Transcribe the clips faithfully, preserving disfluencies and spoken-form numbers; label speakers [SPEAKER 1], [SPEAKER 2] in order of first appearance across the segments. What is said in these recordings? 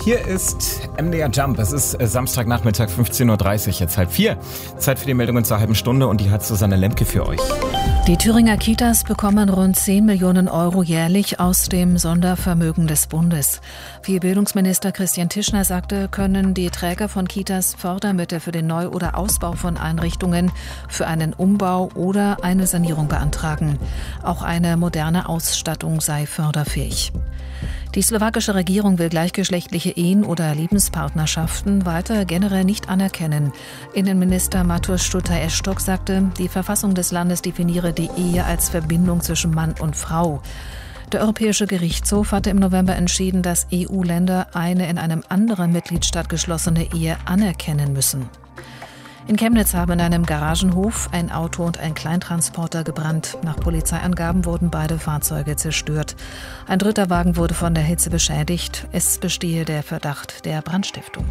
[SPEAKER 1] Hier ist M D R Jump. Es ist Samstagnachmittag, fünfzehn Uhr dreißig, jetzt halb vier. Zeit für die Meldungen zur halben Stunde und die hat Susanne Lemke für euch.
[SPEAKER 2] Die Thüringer Kitas bekommen rund zehn Millionen Euro jährlich aus dem Sondervermögen des Bundes. Wie Bildungsminister Christian Tischner sagte, können die Träger von Kitas Fördermittel für den Neu- oder Ausbau von Einrichtungen, für einen Umbau oder eine Sanierung beantragen. Auch eine moderne Ausstattung sei förderfähig. Die slowakische Regierung will gleichgeschlechtliche Ehen oder Lebenspartnerschaften weiter generell nicht anerkennen. Innenminister Mateusz Štuta-Eštok sagte, die Verfassung des Landes definiere die Ehe als Verbindung zwischen Mann und Frau. Der Europäische Gerichtshof hatte im November entschieden, dass E U-Länder eine in einem anderen Mitgliedstaat geschlossene Ehe anerkennen müssen. In Chemnitz haben in einem Garagenhof ein Auto und ein Kleintransporter gebrannt. Nach Polizeiangaben wurden beide Fahrzeuge zerstört. Ein dritter Wagen wurde von der Hitze beschädigt. Es bestehe der Verdacht der Brandstiftung.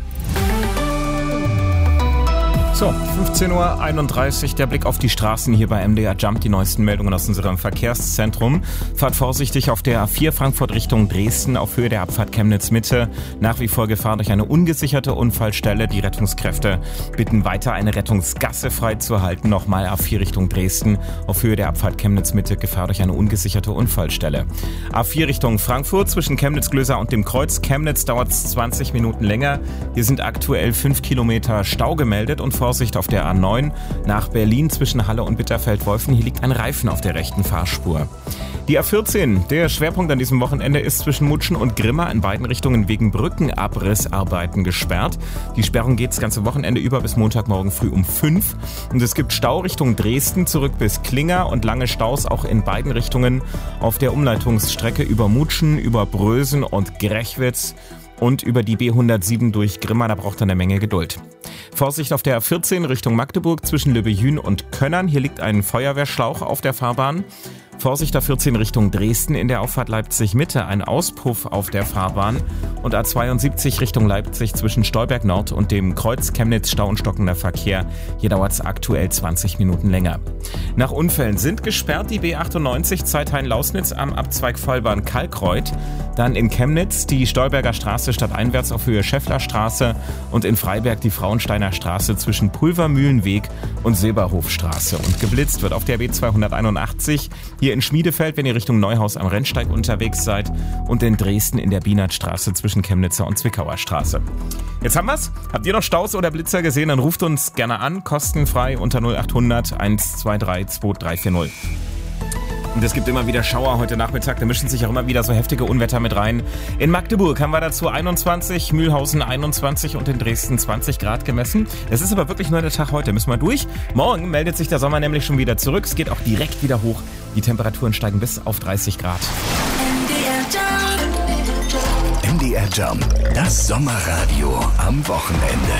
[SPEAKER 1] So, fünfzehn Uhr einunddreißig, der Blick auf die Straßen hier bei M D R Jump, die neuesten Meldungen aus unserem Verkehrszentrum. Fahrt vorsichtig auf der A vier Frankfurt Richtung Dresden, auf Höhe der Abfahrt Chemnitz-Mitte. Nach wie vor Gefahr durch eine ungesicherte Unfallstelle. Die Rettungskräfte bitten weiter, eine Rettungsgasse freizuhalten. Nochmal A vier Richtung Dresden, auf Höhe der Abfahrt Chemnitz-Mitte, Gefahr durch eine ungesicherte Unfallstelle. A vier Richtung Frankfurt, zwischen Chemnitz-Glöser und dem Kreuz. Chemnitz dauert es zwanzig Minuten länger. Hier sind aktuell fünf Kilometer Stau gemeldet und Vorsicht auf der A neun nach Berlin zwischen Halle und Bitterfeld-Wolfen. Hier liegt ein Reifen auf der rechten Fahrspur. Die A vierzehn, der Schwerpunkt an diesem Wochenende ist zwischen Mutschen und Grimma in beiden Richtungen wegen Brückenabrissarbeiten gesperrt. Die Sperrung geht das ganze Wochenende über bis Montagmorgen früh um fünf. Und es gibt Stau Richtung Dresden zurück bis Klinger und lange Staus auch in beiden Richtungen auf der Umleitungsstrecke über Mutschen, über Brösen und Grechwitz und über die B hundertsieben durch Grimma. Da braucht er eine Menge Geduld. Vorsicht auf der A vierzehn Richtung Magdeburg zwischen Löbejün und Könnern. Hier liegt ein Feuerwehrschlauch auf der Fahrbahn. Vorsicht A vierzehn Richtung Dresden in der Auffahrt Leipzig-Mitte, ein Auspuff auf der Fahrbahn. Und A zweiundsiebzig Richtung Leipzig zwischen Stolberg Nord und dem Kreuz Chemnitz Stau und stockender Verkehr. Hier dauert es aktuell zwanzig Minuten länger. Nach Unfällen sind gesperrt die B achtundneunzig Zeithain-Lausnitz am Abzweig Vollbahn Kalkreuth. Dann in Chemnitz die Stolberger Straße stadteinwärts auf Höhe Schäfflerstraße und in Freiberg die Frauensteiner Straße zwischen Pulvermühlenweg und Silberhofstraße. Und geblitzt wird auf der B zweihunderteinundachtzig hier in Schmiedefeld, wenn ihr Richtung Neuhaus am Rennsteig unterwegs seid, und in Dresden in der Bienertstraße zwischen Chemnitzer und Zwickauer Straße. Jetzt haben wir's. Habt ihr noch Staus oder Blitzer gesehen? Dann ruft uns gerne an, kostenfrei unter null achthundert eins zwei drei zwei drei vier null. Und es gibt immer wieder Schauer heute Nachmittag, da mischen sich auch immer wieder so heftige Unwetter mit rein. In Magdeburg haben wir dazu einundzwanzig, Mühlhausen einundzwanzig und in Dresden zwanzig Grad gemessen. Es ist aber wirklich nur der Tag heute, müssen wir durch. Morgen meldet sich der Sommer nämlich schon wieder zurück. Es geht auch direkt wieder hoch. Die Temperaturen steigen bis auf dreißig Grad.
[SPEAKER 3] M D R Jump, das Sommerradio am Wochenende.